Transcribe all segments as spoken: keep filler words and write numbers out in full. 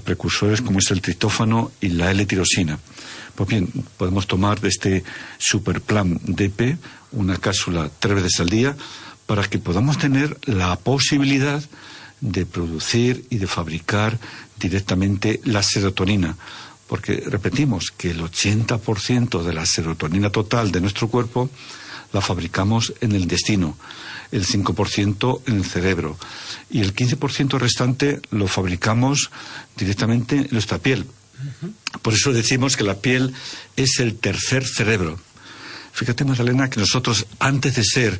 precursores como es el triptófano y la L-tirosina. Pues bien, podemos tomar de este Superplan D P una cápsula tres veces al día para que podamos tener la posibilidad de producir y de fabricar directamente la serotonina. Porque, repetimos, que el ochenta por ciento de la serotonina total de nuestro cuerpo la fabricamos en el intestino, el cinco por ciento en el cerebro y el quince por ciento restante lo fabricamos directamente en nuestra piel. Por eso decimos que la piel es el tercer cerebro. Fíjate, Magdalena, que nosotros antes de ser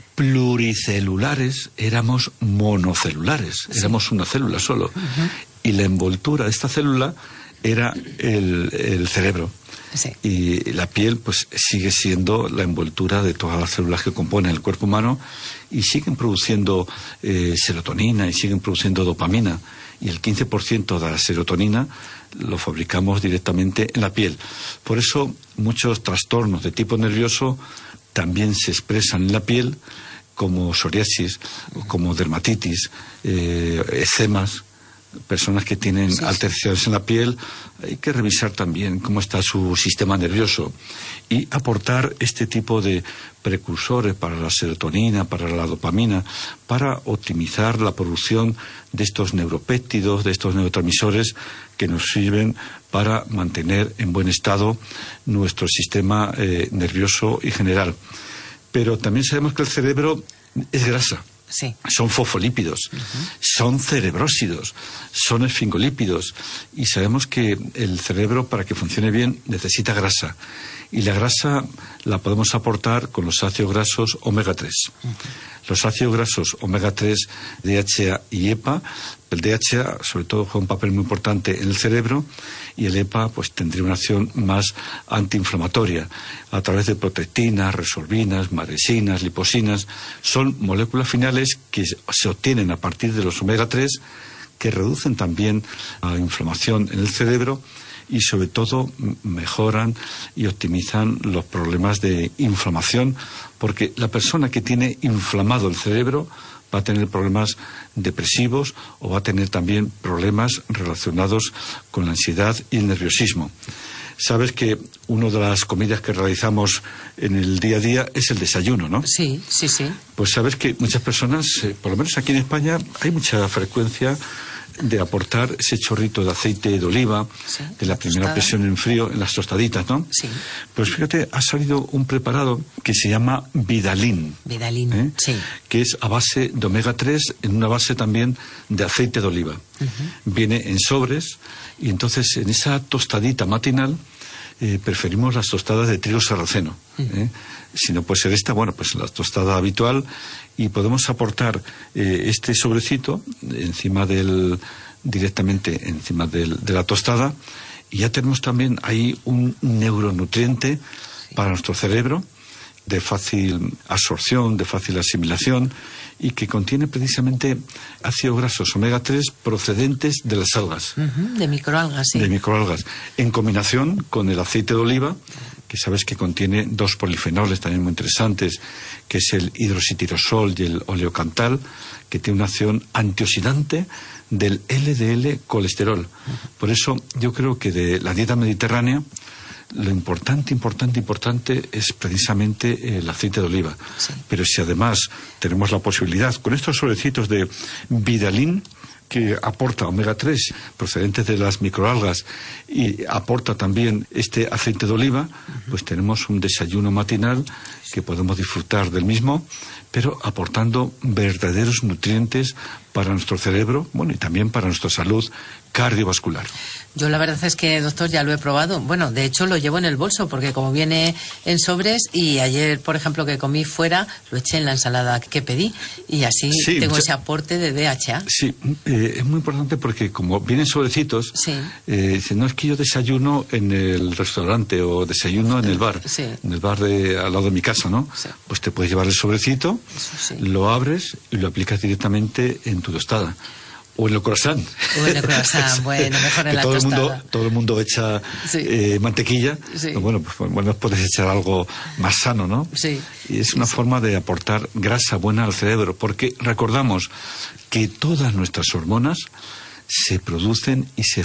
pluricelulares éramos monocelulares, sí. Éramos una célula solo. Uh-huh. Y la envoltura de esta célula era el, el cerebro. Sí. Y la piel pues sigue siendo la envoltura de todas las células que componen el cuerpo humano y siguen produciendo eh, serotonina y siguen produciendo dopamina. Y el quince por ciento de la serotonina lo fabricamos directamente en la piel. Por eso muchos trastornos de tipo nervioso también se expresan en la piel, como psoriasis, como dermatitis, eh, eczemas. Personas que tienen sí, alteraciones en la piel, hay que revisar también cómo está su sistema nervioso y aportar este tipo de precursores para la serotonina, para la dopamina, para optimizar la producción de estos neuropéptidos, de estos neurotransmisores que nos sirven para mantener en buen estado nuestro sistema eh, nervioso y general. Pero también sabemos que el cerebro es grasa. Sí. Son fosfolípidos, uh-huh. Son cerebrósidos, son esfingolípidos y sabemos que el cerebro para que funcione bien necesita grasa y la grasa la podemos aportar con los ácidos grasos omega tres. Uh-huh. Los ácidos grasos omega tres, D H A y E P A, el D H A sobre todo juega un papel muy importante en el cerebro y el E P A pues tendría una acción más antiinflamatoria a través de protectinas, resorbinas, maresinas, liposinas. Son moléculas finales que se obtienen a partir de los omega tres que reducen también la inflamación en el cerebro y sobre todo mejoran y optimizan los problemas de inflamación, porque la persona que tiene inflamado el cerebro va a tener problemas depresivos o va a tener también problemas relacionados con la ansiedad y el nerviosismo. Sabes que una de las comidas que realizamos en el día a día es el desayuno, ¿no? Sí, sí, sí. Pues sabes que muchas personas, eh, por lo menos aquí en España, hay mucha frecuencia de aportar ese chorrito de aceite de oliva, sí, de la primera tostada. Presión en frío en las tostaditas, ¿no? Sí. Pues fíjate, ha salido un preparado que se llama Vidalin. Vidalin, ¿eh? Sí. Que es a base de omega tres, en una base también de aceite de oliva. Uh-huh. Viene en sobres y entonces en esa tostadita matinal eh, preferimos las tostadas de trigo sarraceno. Uh-huh. ¿eh? Si no puede ser esta, bueno, pues la tostada habitual y podemos aportar eh, este sobrecito encima del, directamente encima del, de la tostada y ya tenemos también ahí un neuronutriente sí. para nuestro cerebro de fácil absorción, de fácil asimilación y que contiene precisamente ácidos grasos omega tres procedentes de las algas. Uh-huh, de microalgas, sí. De microalgas, en combinación con el aceite de oliva, que sabes que contiene dos polifenoles también muy interesantes, que es el hidroxitirosol y el oleocantal, que tiene una acción antioxidante del L D L colesterol. Uh-huh. Por eso yo creo que de la dieta mediterránea lo importante, importante, importante es precisamente el aceite de oliva. Sí. Pero si además tenemos la posibilidad, con estos sobrecitos de Vidalin, que aporta omega tres procedentes de las microalgas y aporta también este aceite de oliva, uh-huh. pues tenemos un desayuno matinal que podemos disfrutar del mismo, pero aportando verdaderos nutrientes para nuestro cerebro, bueno, y también para nuestra salud cardiovascular. Yo la verdad es que, doctor, ya lo he probado. Bueno, de hecho lo llevo en el bolso porque como viene en sobres y ayer, por ejemplo, que comí fuera, lo eché en la ensalada que pedí y así sí, tengo mucha... ese aporte de D H A. Sí, eh, es muy importante porque como vienen sobrecitos, sí. eh, no es que yo desayuno en el restaurante o desayuno en el bar, sí. en el bar de, al lado de mi casa, ¿no? Sí. Pues te puedes llevar el sobrecito, sí. lo abres y lo aplicas directamente en tu tostada. O en el croissant. O en el croissant, bueno, mejor en la todo tostada. El mundo, todo el mundo echa sí. eh, mantequilla. Sí. Bueno, pues bueno, puedes echar algo más sano, ¿no? Sí. Y es una sí. forma de aportar grasa buena al cerebro, porque recordamos que todas nuestras hormonas se producen y se